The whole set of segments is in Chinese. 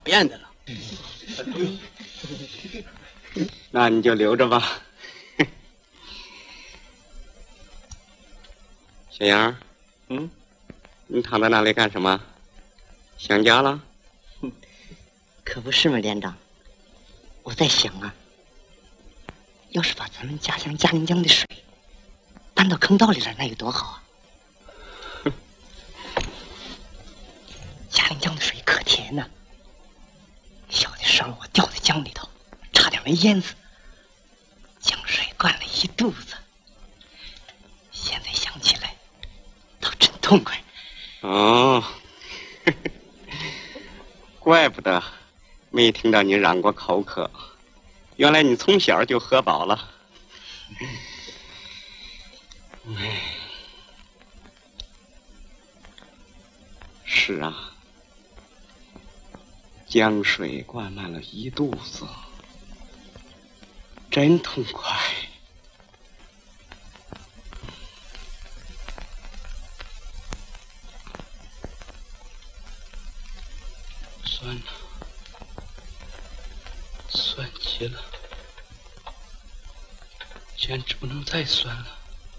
变的了。 那你就留着吧。小杨，你躺在那里干什么？想家了？ 可不是嘛，连长。我在想啊，要是把咱们家乡嘉陵江的水搬到坑道里来，那有多好啊！嘉陵江的水可甜呐，小的时候我掉在江里头，差点没淹死，江水灌了一肚子。现在想起来，倒真痛快。 哦，怪不得没听到你嚷过口渴，原来你从小就喝饱了。是啊，江水灌满了一肚子，真痛快。酸了，酸极了，简直不能再酸了。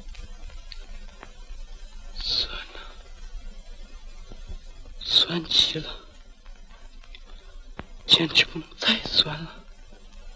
酸了，酸极了，简直不能再酸了。